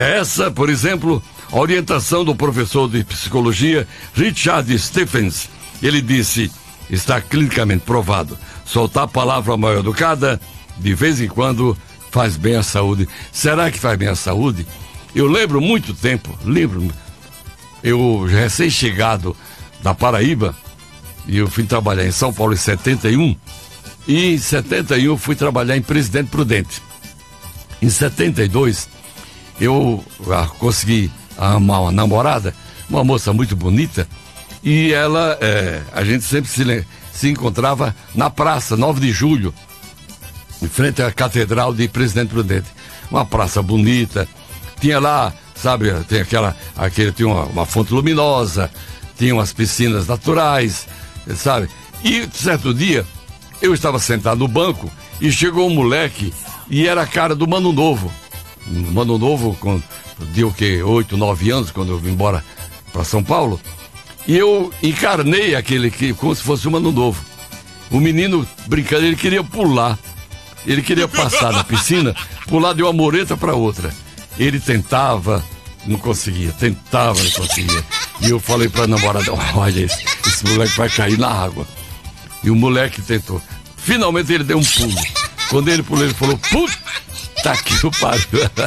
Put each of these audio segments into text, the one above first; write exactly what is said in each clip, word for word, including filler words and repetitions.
Essa, por exemplo, a orientação do professor de psicologia Richard Stephens. Ele disse, está clinicamente provado, soltar a palavra mal educada, de vez em quando, faz bem à saúde. Será que faz bem à saúde? Eu lembro muito tempo, lembro, eu recém-chegado da Paraíba, e eu fui trabalhar em São Paulo em setenta e um, e em setenta e um fui trabalhar em Presidente Prudente. Em setenta e dois, eu ah, consegui arrumar uma namorada, uma moça muito bonita, e ela, é, a gente sempre se, se encontrava na praça, nove de julho, em frente à Catedral de Presidente Prudente. Uma praça bonita, tinha lá, sabe, tem aquela, aquele, tinha uma, uma fonte luminosa, tinha umas piscinas naturais, sabe? E certo dia, eu estava sentado no banco e chegou um moleque e era a cara do Mano Novo. Mano Novo, com, de o quê? oito, nove anos, quando eu vim embora para São Paulo. E eu encarnei aquele que, como se fosse o Mano Novo. O menino brincando, ele queria pular. Ele queria passar na piscina, pular de uma mureta para outra. Ele tentava, não conseguia, tentava, não conseguia. E eu falei para a namorada, olha, esse, esse moleque vai cair na água. E o moleque tentou. Finalmente ele deu um pulo. Quando ele pulou, ele falou, puta que o pariu.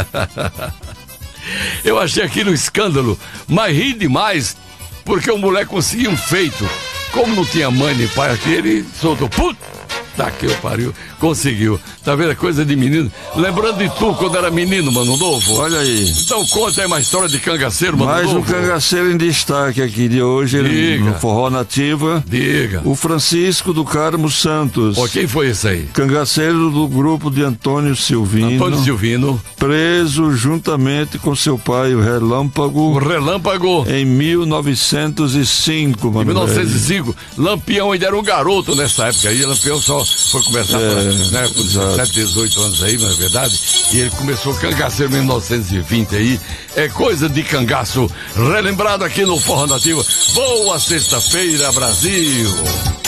Eu achei aquilo um escândalo, mas ri demais, porque o moleque conseguiu um feito. Como não tinha mãe nem pai aqui, ele soltou, puta que o pariu, conseguiu. Tá vendo? É coisa de menino. Lembrando de tu, quando era menino, Mano Novo. Olha aí. Então conta aí uma história de cangaceiro, Mano Mais Novo. Mais um cangaceiro em destaque aqui de hoje, Diga. no Forró Nativa. Diga. O Francisco do Carmo Santos. Pô, quem foi esse aí? Cangaceiro do grupo de Antônio Silvino. Antônio Silvino. Preso juntamente com seu pai, o Relâmpago. O Relâmpago. Em mil novecentos e cinco, mano. Em mil novecentos e cinco. Lampião ainda era um garoto nessa época aí. Lampião só foi começar é, pra, né, com dezessete, dezoito anos aí, não é verdade? E ele começou cangaceiro em mil novecentos e vinte aí. É coisa de cangaço relembrado aqui no Forró Nativa. Boa sexta-feira, Brasil!